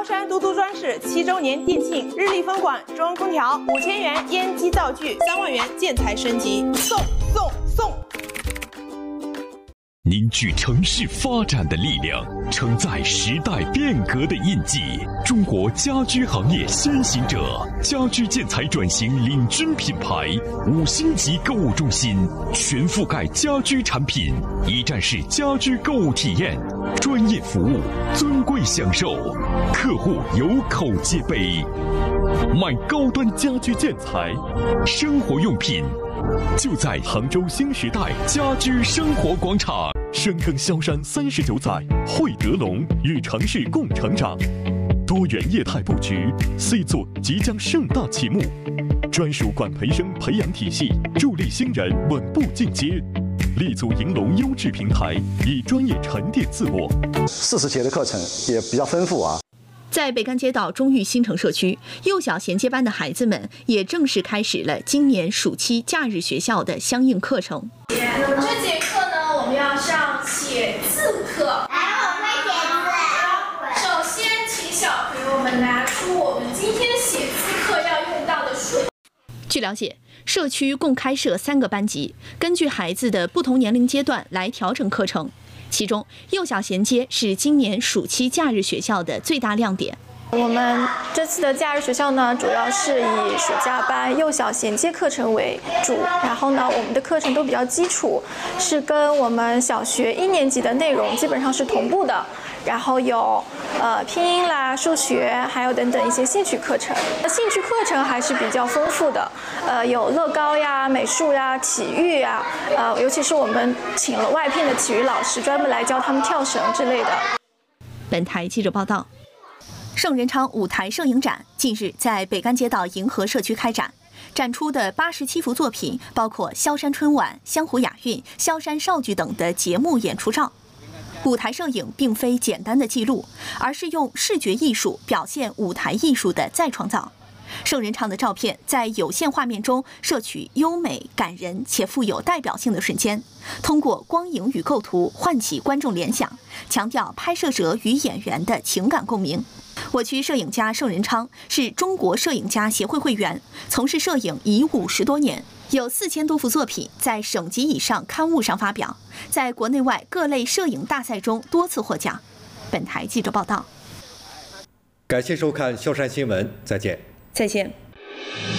山都督专事7周年店庆，日立分馆中央空调5000元烟机灶具，3万元建材升级，送！ 凝聚城市发展的力量，承载时代变革的印记。中国家居行业先行者，家居建材转型领军品牌，5星级购物中心，全覆盖家居产品，一站式家居购物体验，专业服务，尊贵享受，客户有口皆碑。买高端家居建材、生活用品，就在杭州新时代家居生活广场。深耕萧山39载，汇德龙与城市共成长。多元业态布局 ，C 座即将盛大启幕。专属管培生培养体系，助力新人稳步进阶。立足银龙优质平台，以专业沉淀自我。 40节的课程也比较丰富啊。 在北干街道中裕新城社区，幼小衔接班的孩子们也正式开始了今年暑期假日学校的相应课程。 这节课呢，我们要上写字课。来，我会写字。首先，请小朋友们拿出我们今天写字课要用到的书。 据了解，社区共开设3个班级，根据孩子的不同年龄阶段来调整课程。其中，幼小衔接是今年暑期假日学校的最大亮点。 我们这次的假日学校呢，主要是以暑假班幼小衔接课程为主，然后呢，我们的课程都比较基础，是跟我们小学1年级的内容基本上是同步的。然后有拼音啦、数学，还有等等一些兴趣课程。兴趣课程还是比较丰富的，有乐高呀、美术呀、体育呀，尤其是我们请了外聘的体育老师，专门来教他们跳绳之类的。 本台记者报道。盛仁昌舞台摄影展近日在北干街道银河社区开展，展出的87幅作品包括萧山春晚、湘湖雅韵、萧山少剧等的节目演出照。舞台摄影并非简单的记录，而是用视觉艺术表现舞台艺术的再创造。盛仁昌的照片在有限画面中摄取优美、感人且富有代表性的瞬间，通过光影与构图唤起观众联想，强调拍摄者与演员的情感共鸣。我区摄影家盛仁昌是中国摄影家协会会员，从事摄影已50多年，有4000多幅作品在省级以上刊物上发表，在国内外各类摄影大赛中多次获奖。本台记者报道。 感谢收看萧山新闻，再见。 再见。